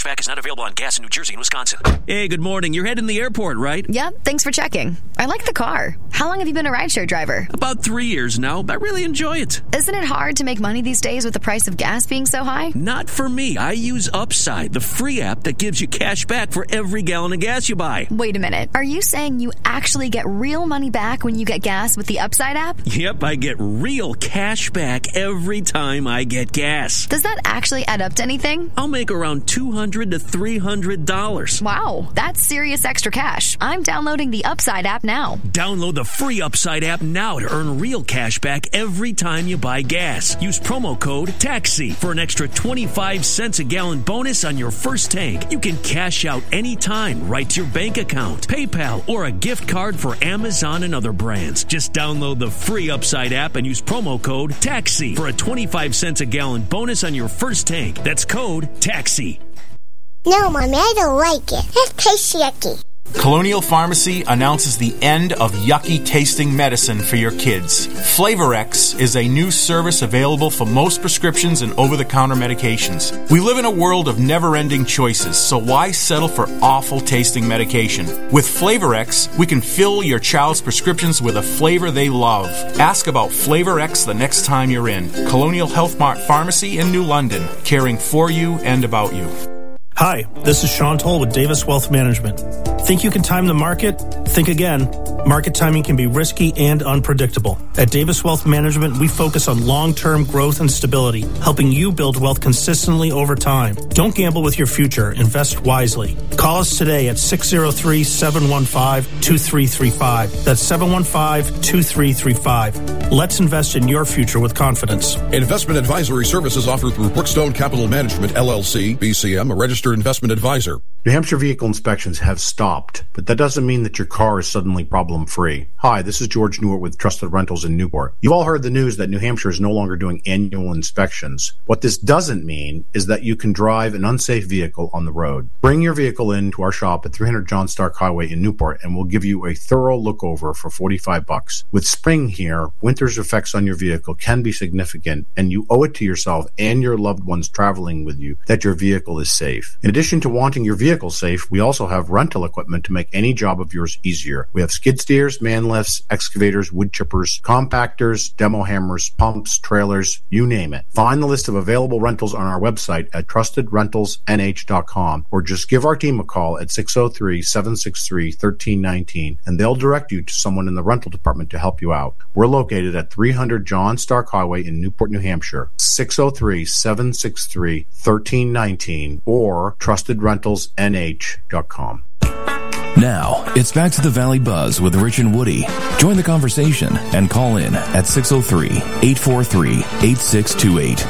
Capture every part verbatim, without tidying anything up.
Cashback is not available on gas in New Jersey and Wisconsin. Hey, good morning. You're heading the airport, right? Yep, thanks for checking. I like the car. How long have you been a rideshare driver? About three years now. I really enjoy it. Isn't it hard to make money these days with the price of gas being so high? Not for me. I use Upside, the free app that gives you cash back for every gallon of gas you buy. Wait a minute. Are you saying you actually get real money back when you get gas with the Upside app? Yep, I get real cash back every time I get gas. Does that actually add up to anything? I'll make around two hundred to three hundred dollars. Wow, that's serious extra cash. I'm downloading the Upside app now. Download the free Upside app now to earn real cash back every time you buy gas. Use promo code TAXI for an extra twenty-five cents a gallon bonus on your first tank. You can cash out anytime right to your bank account, PayPal, or a gift card for Amazon and other brands. Just download the free Upside app and use promo code TAXI for a twenty-five cents a gallon bonus on your first tank. That's code TAXI. No, Mommy, I don't like it. It tastes yucky. Colonial Pharmacy announces the end of yucky tasting medicine for your kids. FlavorX is a new service available for most prescriptions and over-the-counter medications. We live in a world of never-ending choices, so why settle for awful tasting medication? With FlavorX, we can fill your child's prescriptions with a flavor they love. Ask about FlavorX the next time you're in. Colonial Health Mart Pharmacy in New London, caring for you and about you. Hi, this is Sean Toll with Davis Wealth Management. Think you can time the market? Think again. Market timing can be risky and unpredictable. At Davis Wealth Management, we focus on long-term growth and stability, helping you build wealth consistently over time. Don't gamble with your future. Invest wisely. Call us today at six oh three, seven one five, two three three five. That's seven one five, two three three five. Let's invest in your future with confidence. Investment advisory services offered through Brookstone Capital Management, L L C, B C M, a registered investment advisor. New Hampshire vehicle inspections have stopped, but that doesn't mean that your car is suddenly problem-free. Hi, this is George Newart with Trusted Rentals in Newport. You've all heard the news that New Hampshire is no longer doing annual inspections. What this doesn't mean is that you can drive an unsafe vehicle on the road. Bring your vehicle in to our shop at three hundred John Stark Highway in Newport, and we'll give you a thorough look over for forty-five bucks. With spring here, winter's effects on your vehicle can be significant, and you owe it to yourself and your loved ones traveling with you that your vehicle is safe. In addition to wanting your vehicle safe, we also have rental equipment to make any job of yours easier. We have skid steers, man lifts, excavators, wood chippers, compactors, demo hammers, pumps, trailers, you name it. Find the list of available rentals on our website at trusted rentals n h dot com, or just give our team a call at six oh three, seven six three, one three one nine, and they'll direct you to someone in the rental department to help you out. We're located at three hundred John Stark Highway in Newport, New Hampshire, six oh three, seven six three, one three one nine, or trusted rentals n h dot com. Now, it's back to the Valley Buzz with Rich and Woody. Join the conversation and call in at six oh three, eight four three, eight six two eight.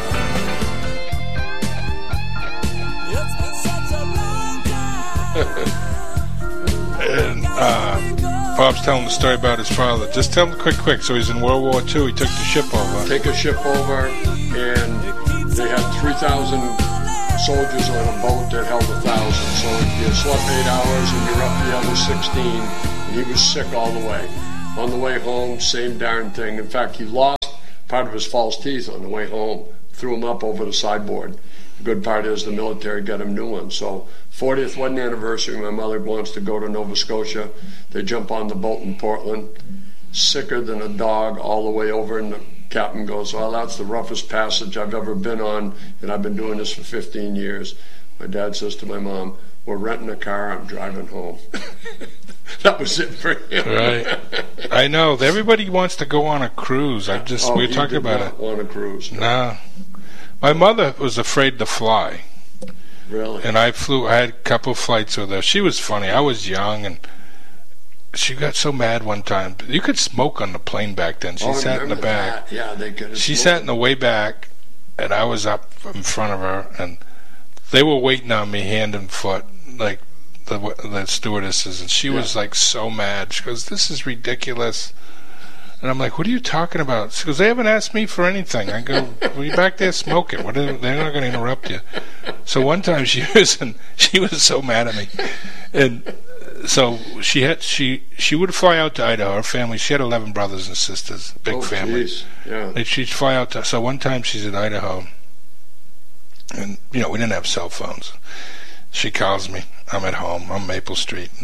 And uh, Bob's telling the story about his father. Just tell him quick, quick. So he's in World War Two. He took the ship over. Take a ship over, and they had three thousand soldiers on a boat that held a thousand. So you slept eight hours and you're up the other sixteen. And he was sick all the way. On the way home, same darn thing. In fact, he lost part of his false teeth on the way home. Threw them up over the sideboard. The good part is the military got him new ones. So fortieth wedding anniversary, my mother wants to go to Nova Scotia. They jump on the boat in Portland. Sicker than a dog all the way over, and the captain goes, well, that's the roughest passage I've ever been on, and I've been doing this for fifteen years. My dad says to my mom, we're renting a car, I'm driving home. That was it for him. Right. I know. Everybody wants to go on a cruise. I just oh, we were talking about it. On a cruise. No. Nah. My mother was afraid to fly. Really? And I flew, I had a couple flights with her. She was funny. I was young, and she got so mad one time. You could smoke on the plane back then. She oh, sat in the back. That. Yeah, they could. She sat in the way back, and I was up in front of her, and they were waiting on me hand and foot, like the the stewardesses, and she yeah. was like so mad. She goes, "This is ridiculous." And I'm like, what are you talking about? She goes, they haven't asked me for anything. I go, well, you back there smoking. What are, they're not going to interrupt you. So one time she was in, she was so mad at me. And so she had she she would fly out to Idaho. Her family, she had eleven brothers and sisters, big oh, family. Geez. Yeah. And she'd fly out to, so one time she's in Idaho. And, you know, we didn't have cell phones. She calls me. I'm at home. I'm Maple Street. And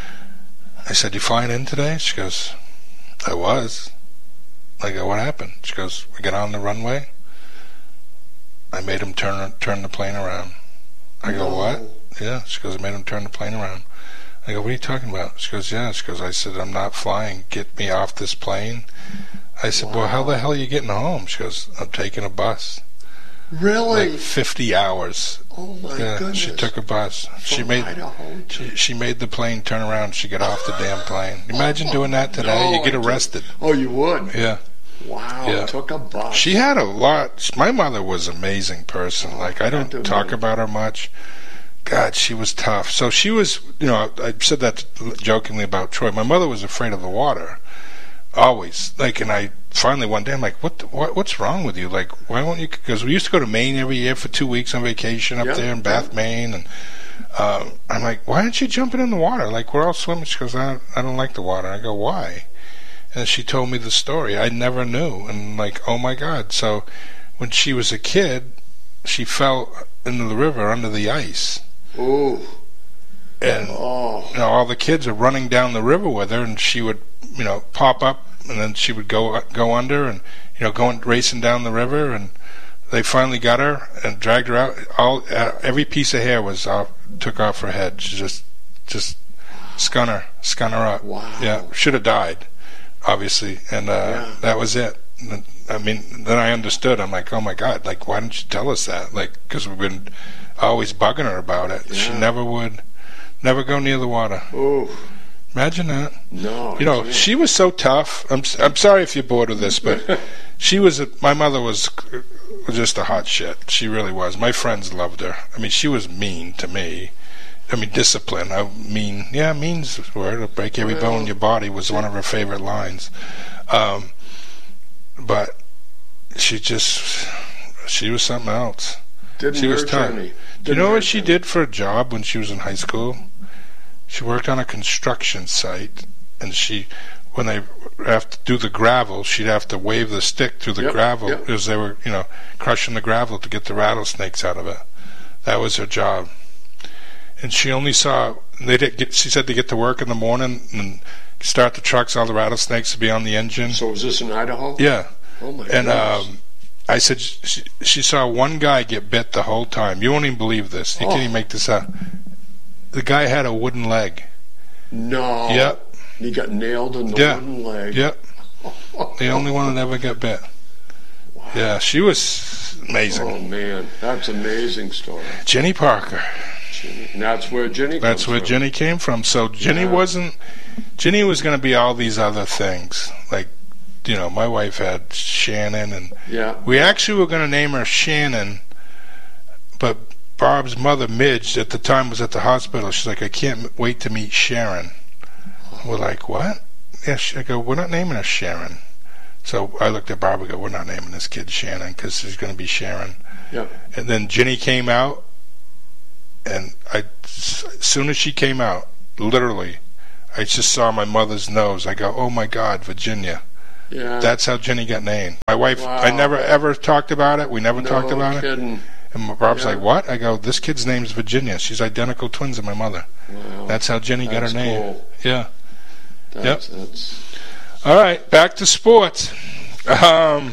I said, "You flying in today?" She goes, "I was." I go, "What happened?" She goes, "We got on the runway. I made him turn turn the plane around." I go, No. "What?" "Yeah." She goes, "I made him turn the plane around." I go, "What are you talking about?" She goes, "Yeah." She goes, "I said, I'm not flying. Get me off this plane." I said, "Well, how the hell are you getting home?" She goes, "I'm taking a bus." Really? Like fifty hours. Oh my Yeah, goodness. she took a bus. She made Idaho to- she, she made the plane turn around. She got off the damn plane. Imagine doing that today. No, You get I can't. arrested. Oh, you would? Yeah. Wow, Yeah. took a bus. She had a lot. My mother was an amazing person. Like, I don't That talk would- about her much. God, she was tough. So she was, you know, I said that jokingly about Troy. My mother was afraid of the water. Always. Like, and I finally one day, I'm like, what, the, what what's wrong with you? Like, why won't you? Because we used to go to Maine every year for two weeks on vacation up Yeah, there in Bath, yeah. Maine. And um, I'm like, why aren't you jumping in the water? Like, we're all swimming. She goes, I, I don't like the water. I go, why? And she told me the story. I never knew. And like, oh my God. So when she was a kid, she fell into the river under the ice. Ooh. And Oh. you know, all the kids are running down the river with her, and she would, you know, pop up, and then she would go go under, and you know, going racing down the river, and they finally got her and dragged her out. All uh, every piece of hair was off, took off her head. She just, just scun her, scun her up. Wow. Yeah, should have died, obviously, and uh, Yeah. that was it. And, I mean, then I understood. I'm like, oh my God, like, why didn't you tell us that? Like, because we've been always bugging her about it. She Yeah. never would. Never go near the water. Ooh. Imagine that. No. You know, I can't. she was so tough. I'm I'm sorry if you're bored with this, but she was. A, my mother was was just a hot shit. She really was. My friends loved her. I mean, she was mean to me. I mean, discipline. I mean, yeah, mean's the word. It'll break every Well, bone in your body was one of her favorite lines. Um, but she just, she was something else. Didn't She was hurt tough. any. Do you Didn't know hurt what she any. did for a job when she was in high school? She worked on a construction site, and she, when they have to do the gravel, she'd have to wave the stick through the Yep, gravel yep. as they were, you know, crushing the gravel to get the rattlesnakes out of it. That was her job. And she only saw, they did get, she said to get to work in the morning and start the trucks, all the rattlesnakes would be on the engine. So was this in Idaho? Yeah. Oh my And goodness. um, I said she, she saw one guy get bit the whole time. You won't even believe this. You Oh. can't even make this up. The guy had a wooden leg. No. Yep. He got nailed in the Yeah. wooden leg. Yep. The only one that ever got bit. Yeah, she was amazing. Oh man, that's an amazing story. Jenny Parker. Jenny. And that's where Jenny. That's comes where from. Jenny came from. So Jenny Yeah. wasn't. Jenny was going to be all these other things. Like, you know, my wife had Shannon, and Yeah. we actually were going to name her Shannon, but Barb's mother, Midge, at the time was at the hospital. She's like, I can't wait to meet Sharon. We're like, what? Yeah, I go, we're not naming her Sharon. So I looked at Barb and go, we're not naming this kid Shannon because she's going to be Sharon. Yeah. And then Jenny came out, and I, as soon as she came out, literally, I just saw my mother's nose. I go, oh my God, Virginia. Yeah. That's how Jenny got named. My wife, Wow. I never ever talked about it. We never No talked about it. kidding. And Barb's Yeah. like, what? I go, this kid's name's Virginia. She's identical twins to my mother. Wow. That's how Jenny got her That's name. cool. Yeah. That's, that's All right, back to sports. Um,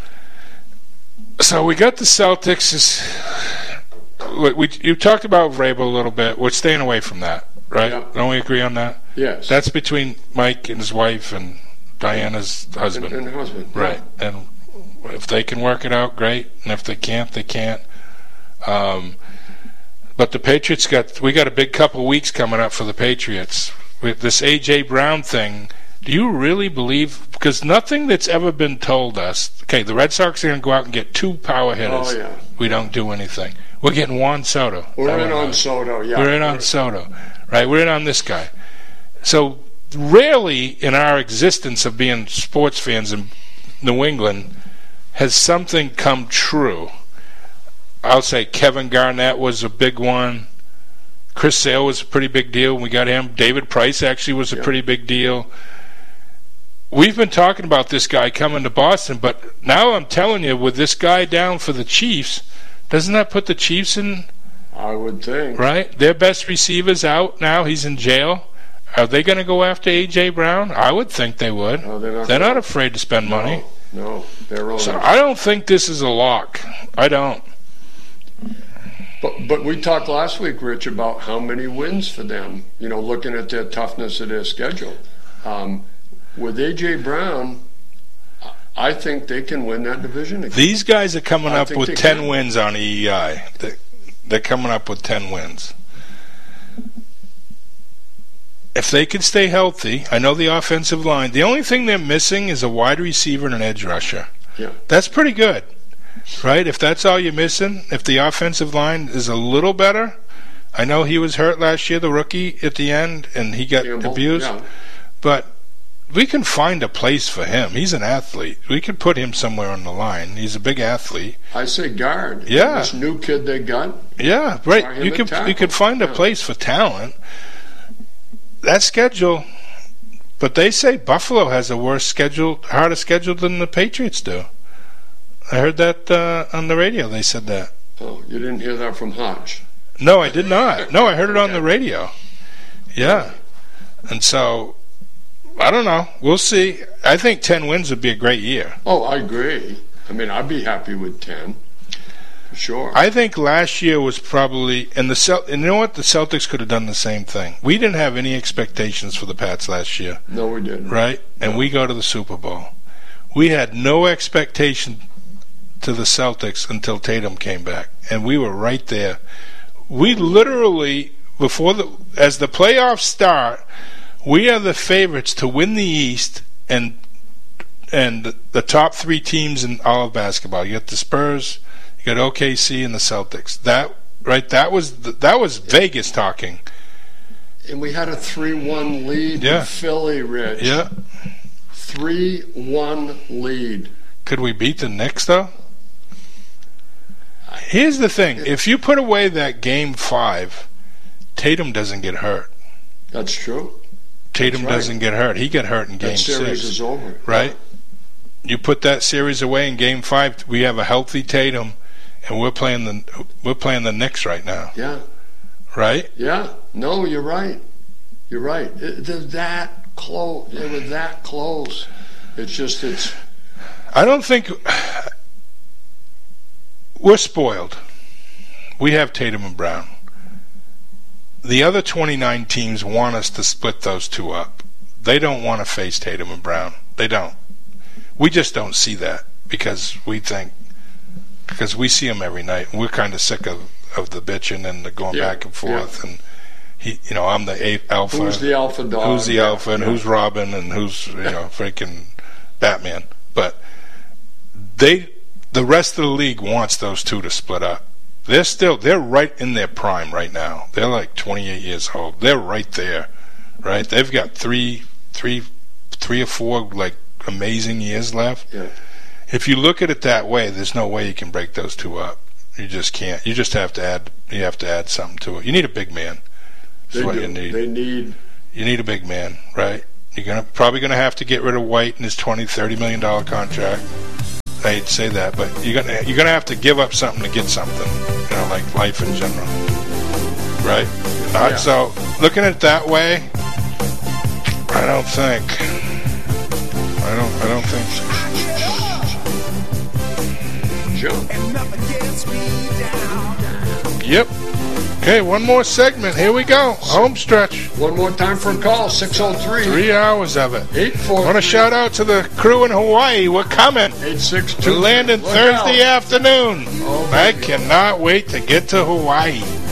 so we got the Celtics. Is, we, we you talked about Vrabel a little bit. We're staying away from that, right? Yeah. Don't we agree on that? yes. That's between Mike and his wife and Diana's husband. and, and husband. Right. And if they can work it out, great. And if they can't, they can't. Um, but the Patriots got, we got a big couple weeks coming up for the Patriots. With this A J Brown thing, do you really believe, because nothing that's ever been told us, okay, the Red Sox are going to go out and get two power hitters. Oh, yeah. We don't do anything. We're getting Juan Soto. We're That in one on knows. Soto. Yeah. We're in on Soto, right? We're in on this guy. So rarely in our existence of being sports fans in New England has something come true. I'll say Kevin Garnett was a big one. Chris Sale was a pretty big deal when we got him. David Price actually was a Yeah. pretty big deal. We've been talking about this guy coming to Boston, but now I'm telling you, with this guy down for the Chiefs, doesn't that put the Chiefs in I would think. Right? Their best receiver's out now. He's in jail. Are they going to go after A J. Brown? I would think they would. No, they're not, they're not afraid to spend no, money. No, they're only. So I don't think this is a lock. I don't. But but we talked last week, Rich, about how many wins for them. You know, looking at their toughness of their schedule. Um, with A J. Brown, I think they can win that division again. These guys are coming I up with ten can. wins on E E I. They're coming up with ten wins. If they can stay healthy, I know the offensive line. The only thing they're missing is a wide receiver and an edge rusher. Yeah, that's pretty good. Right, if that's all you're missing, if the offensive line is a little better, I know he was hurt last year, the rookie, at the end, and he got Campbell, abused. Yeah. But we can find a place for him. He's an athlete. We could put him somewhere on the line. He's a big athlete. I say guard. Yeah, this new kid they got. Yeah, right. You could you could find a yeah. place for talent. That schedule, but they say Buffalo has a worse schedule, harder schedule than the Patriots do. I heard that uh, on the radio. They said that. Oh, you didn't hear that from Hodge? No, I did not. No, I heard it on the radio. Yeah. And so, I don't know. We'll see. I think ten wins would be a great year. Oh, I agree. I mean, I'd be happy with ten. For sure. I think last year was probably, and the Cel- and you know what? The Celtics could have done the same thing. We didn't have any expectations for the Pats last year. No, we didn't. Right? And no. we go to the Super Bowl. We had no expectation to the Celtics until Tatum came back, and we were right there. We literally, before the as the playoffs start, we are the favorites to win the East and and the top three teams in all of basketball. You got the Spurs, you got O K C, and the Celtics. That right, that was the, that was Vegas talking. And we had a three one lead yeah. with Philly, Rich. Yeah, three one lead. Could we beat the Knicks though? Here's the thing. If you put away that game five, Tatum doesn't get hurt. That's true. Tatum That's right. doesn't get hurt. He got hurt in game that six. That series is over. Right? You put that series away in game five, we have a healthy Tatum, and we're playing the we're playing the Knicks right now. Yeah. Right? Yeah. No, you're right. You're right. It, they're that close. They were that close. It's just, it's... I don't think... We're spoiled. We have Tatum and Brown. The other twenty-nine teams want us to split those two up. They don't want to face Tatum and Brown. They don't. We just don't see that because we think, because we see them every night. And we're kind of sick of, of the bitching and the going yeah, back and forth. Yeah. And he, you know, I'm the a- alpha. Who's the alpha dog? Who's the yeah, alpha and yeah. who's Robin and who's, you know, freaking Batman. But they... The rest of the league wants those two to split up. They're still, they're right in their prime right now. They're like twenty-eight years old. They're right there, right? They've got three, three, three or four like amazing years left. Yeah. If you look at it that way, there's no way you can break those two up. You just can't. You just have to add. You have to add something to it. You need a big man. That's they what do. you need. They need. You need a big man, right? You're gonna probably gonna have to get rid of White and his twenty, thirty million dollar contract. I hate to say that, but you're gonna you're gonna have to give up something to get something, you know, like life in general, right? Uh, yeah. So looking at it that way, I don't think, I don't, I don't think. Sure. Yep. Okay, one more segment. Here we go. Home stretch. One more time for a call. six oh three. Three hours of it. eight four. I want to shout out to the crew in Hawaii. We're coming. eight six two. We're landing Look Thursday out. afternoon. Oh, I cannot wait to get to Hawaii.